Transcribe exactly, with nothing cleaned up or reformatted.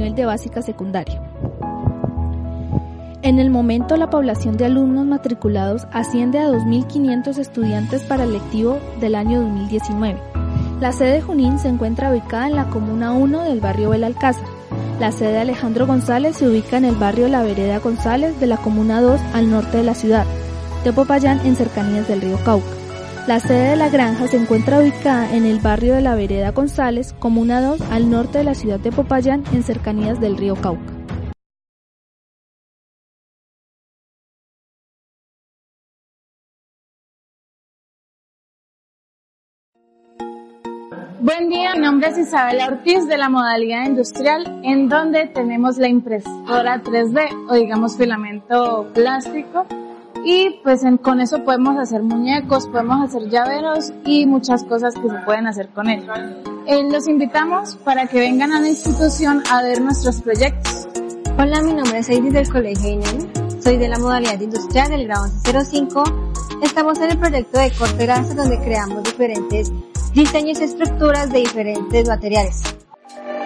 nivel de básica secundaria. En el momento, la población de alumnos matriculados asciende a dos mil quinientos estudiantes para el lectivo del año dos mil diecinueve. La sede de Junín se encuentra ubicada en la Comuna uno del barrio Belalcázar. La sede de Alejandro González se ubica en el barrio La Vereda González de la Comuna dos al norte de la ciudad de Popayán, en cercanías del río Cauca. La sede de La Granja se encuentra ubicada en el barrio de La Vereda González, Comuna dos al norte de la ciudad de Popayán, en cercanías del río Cauca. Buen día, mi nombre es Isabela Ortiz de la modalidad industrial, en donde tenemos la impresora tres D o digamos filamento plástico, y pues en, con eso podemos hacer muñecos, podemos hacer llaveros y muchas cosas que se pueden hacer con él. Eh, los invitamos para que vengan a la institución a ver nuestros proyectos. Hola, mi nombre es Iris del Colegio INEM, soy de la modalidad industrial del grado once cero cinco. Estamos en el proyecto de corte grasa, donde creamos diferentes diseños y estructuras de diferentes materiales.